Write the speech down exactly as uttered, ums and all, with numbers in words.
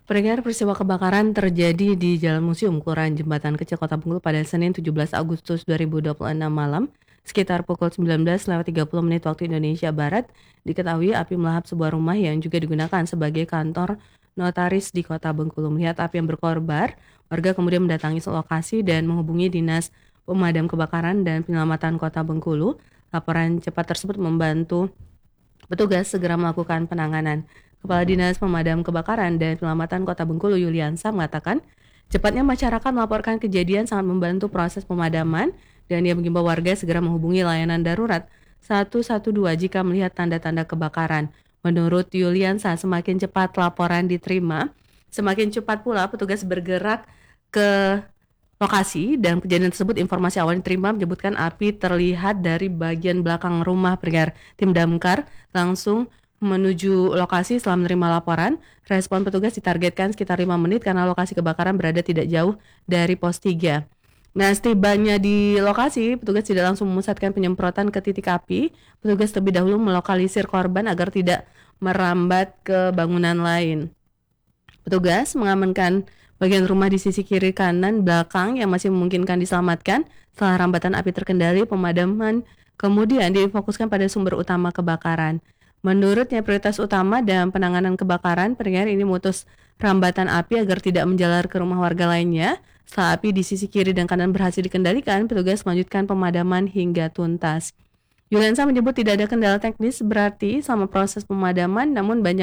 Peringatan peristiwa kebakaran terjadi di Jalan Museum, Kelurahan Jembatan Kecil, Kota Bengkulu pada Senin tujuh belas Agustus dua ribu dua puluh enam malam, sekitar pukul sembilan belas lewat tiga puluh menit waktu Indonesia Barat. Diketahui api melahap sebuah rumah yang juga digunakan sebagai kantor notaris di Kota Bengkulu. Melihat api yang berkorbar, warga kemudian mendatangi lokasi dan menghubungi Dinas Pemadam Kebakaran dan Penyelamatan Kota Bengkulu. Laporan cepat tersebut membantu petugas segera melakukan penanganan. Kepala Dinas Pemadam Kebakaran dan Penyelamatan Kota Bengkulu Yuliansa mengatakan, cepatnya masyarakat melaporkan kejadian sangat membantu proses pemadaman dan ia mengimbau warga segera menghubungi layanan darurat satu satu dua jika melihat tanda-tanda kebakaran. Menurut Yuliansa, semakin cepat laporan diterima, semakin cepat pula petugas bergerak ke lokasi. Dan kejadian tersebut, informasi awal diterima menyebutkan api terlihat dari bagian belakang rumah. Pendengar, tim damkar langsung menuju lokasi. Setelah menerima laporan, respon petugas ditargetkan sekitar lima menit karena lokasi kebakaran berada tidak jauh dari pos tiga. Nah, setibanya di lokasi, petugas tidak langsung memusatkan penyemprotan ke titik api. Petugas terlebih dahulu melokalisir korban agar tidak merambat ke bangunan lain. Petugas mengamankan bagian rumah di sisi kiri, kanan, belakang yang masih memungkinkan diselamatkan. Setelah rambatan api terkendali, pemadaman kemudian difokuskan pada sumber utama kebakaran. Menurutnya, prioritas utama dalam penanganan kebakaran pendengar ini memutus rambatan api agar tidak menjalar ke rumah warga lainnya. Setelah api di sisi kiri dan kanan berhasil dikendalikan, petugas melanjutkan pemadaman hingga tuntas. Yuliansa menyebut tidak ada kendala teknis berarti selama proses pemadaman, namun banyak